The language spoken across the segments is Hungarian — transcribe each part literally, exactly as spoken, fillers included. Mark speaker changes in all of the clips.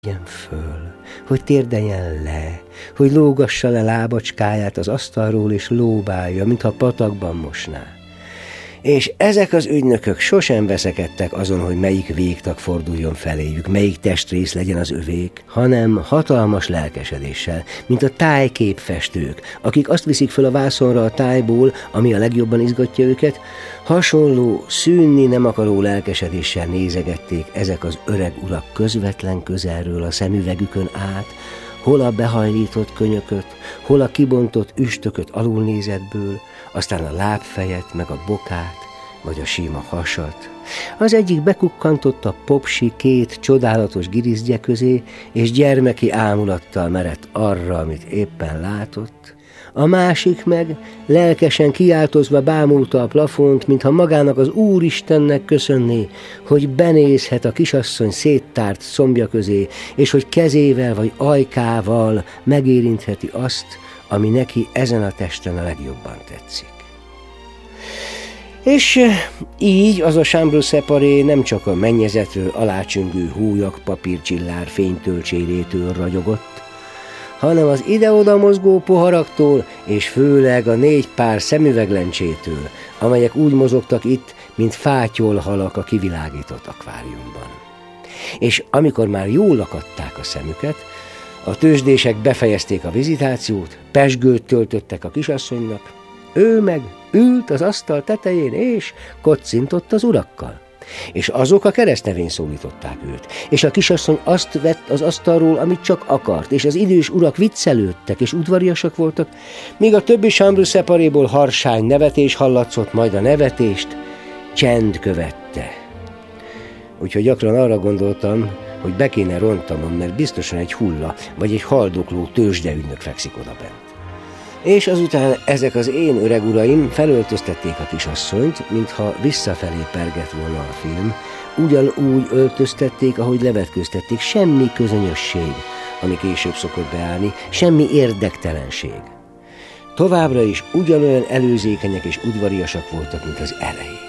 Speaker 1: Tegyen föl, hogy térdeljen le, hogy lógassa le lábacskáját az asztalról és lóbálja, mintha patakban mosná. És ezek az ügynökök sosem veszekedtek azon, hogy melyik végtag forduljon feléjük, melyik testrész legyen az övék, hanem hatalmas lelkesedéssel, mint a tájképfestők, akik azt viszik föl a vászonra a tájból, ami a legjobban izgatja őket, hasonló, szűnni nem akaró lelkesedéssel nézegették ezek az öreg urak közvetlen közelről a szemüvegükön át, hol a behajlított könyököt, hol a kibontott üstököt alulnézetből, aztán a lábfejet, meg a bokát, vagy a sima hasat. Az egyik bekukkantott a popsi két csodálatos girisztje közé, és gyermeki ámulattal merett arra, amit éppen látott. A másik meg lelkesen kiáltozva bámulta a plafont, mintha magának az Úristennek köszönné, hogy benézhet a kisasszony széttárt szombja közé, és hogy kezével vagy ajkával megérintheti azt, ami neki ezen a testen a legjobban tetszik. És így az a chambre séparée nem csak a mennyezetről alácsüngő húlyag papírcsillár fénytölcsérétől ragyogott, hanem az ide-oda mozgó poharaktól, és főleg a négy pár szemüveglencsétől, amelyek úgy mozogtak itt, mint fátyolhalak a kivilágított akváriumban. És amikor már jól akadták a szemüket, a tőzsdések befejezték a vizitációt, pezsgőt töltöttek a kisasszonynak, ő meg ült az asztal tetején, és kocintott az urakkal. És azok a keresztnevén szólították őt, és a kisasszony azt vett az asztalról, amit csak akart, és az idős urak viccelődtek, és udvariasak voltak, míg a többi chambre séparéból harsány nevetés hallatszott, majd a nevetést csend követte. Úgyhogy gyakran arra gondoltam, hogy be kéne rontanom, mert biztosan egy hulla, vagy egy haldokló tőzsdeügynök fekszik odabent. És azután ezek az én öreg uraim felöltöztették a kisasszonyt, mintha visszafelé pergett volna a film, ugyanúgy öltöztették, ahogy levetkőztették, semmi közönösség, ami később szokott beállni, semmi érdektelenség. Továbbra is ugyanolyan előzékenyek és udvariasak voltak, mint az elején.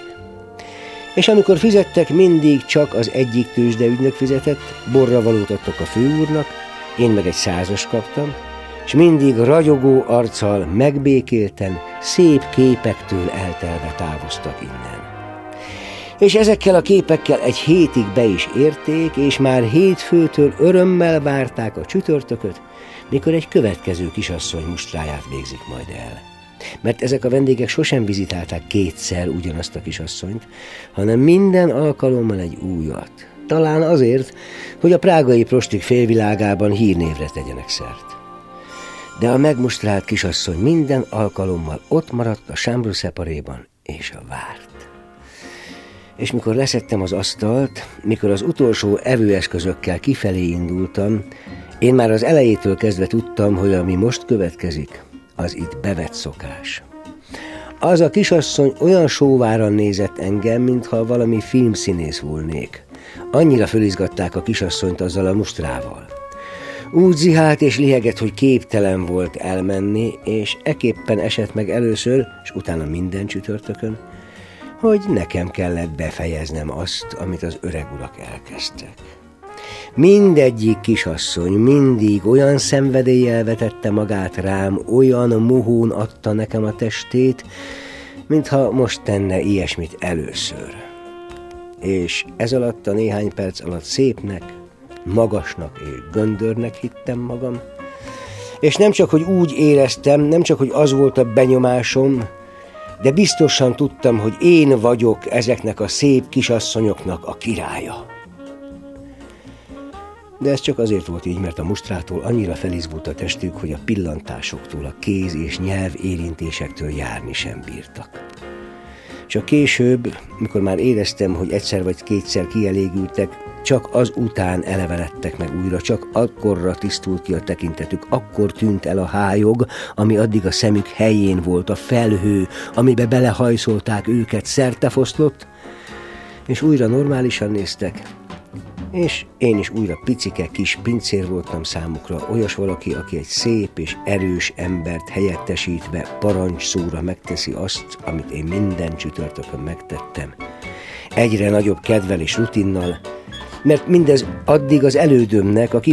Speaker 1: És amikor fizettek, mindig csak az egyik tőzsdeügynök fizetett, borravalót adtak a főúrnak, én meg egy százas kaptam, és mindig ragyogó arccal, megbékélten, szép képektől eltelve távoztak innen. És ezekkel a képekkel egy hétig be is érték, és már hétfőtől örömmel várták a csütörtököt, mikor egy következő kisasszony mustráját végzik majd el. Mert ezek a vendégek sosem vizitálták kétszer ugyanazt a kisasszonyt, hanem minden alkalommal egy újat. Talán azért, hogy a prágai prostik félvilágában hírnévre tegyenek szert. De a megmustrált kisasszony minden alkalommal ott maradt a chambre séparéban, és várt. És mikor leszettem az asztalt, mikor az utolsó evőeszközökkel kifelé indultam, én már az elejétől kezdve tudtam, hogy ami most következik, az itt bevett szokás. Az a kisasszony olyan sóváran nézett engem, mintha valami filmszínész volnék. Annyira fölizgatták a kisasszonyt azzal a mustrával. Úgy zihált és lihegett, hogy képtelen volt elmenni, és eképpen esett meg először, és utána minden csütörtökön, hogy nekem kellett befejeznem azt, amit az öreg urak elkezdtek. Mindegyik kisasszony mindig olyan szenvedéllyel vetette magát rám, olyan mohón adta nekem a testét, mintha most tenne ilyesmit először. És ez alatt a néhány perc alatt szépnek, magasnak és göndörnek hittem magam, és nem csak, hogy úgy éreztem, nem csak, hogy az volt a benyomásom, de biztosan tudtam, hogy én vagyok ezeknek a szép kisasszonyoknak a királya. De ez csak azért volt így, mert a mustrától annyira felizgult a testük, hogy a pillantásoktól, a kéz és nyelv érintésektől járni sem bírtak. Csak később, mikor már éreztem, hogy egyszer vagy kétszer kielégültek, csak az után eleveledtek meg újra, csak akkorra tisztult ki a tekintetük, akkor tűnt el a hályog, ami addig a szemük helyén volt, a felhő, amibe belehajszolták őket, szertefoszlott, és újra normálisan néztek, és én is újra picike kis pincér voltam számukra, olyas valaki, aki egy szép és erős embert helyettesítve parancsszóra megteszi azt, amit én minden csütörtökön megtettem. Egyre nagyobb kedvel és rutinnal, mert mindez addig az elődömnek, a